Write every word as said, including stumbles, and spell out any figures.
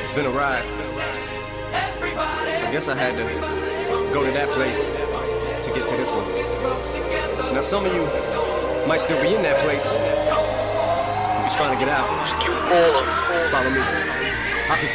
It's been a ride. I guess I had to go to that place to get to this one. Now some of you might still be in that place. If you're trying to get out, just follow me. I'll